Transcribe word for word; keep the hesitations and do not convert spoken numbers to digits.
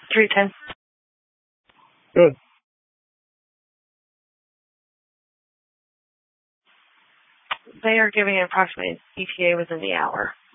three ten. Good. They are giving an approximate E T A within the hour.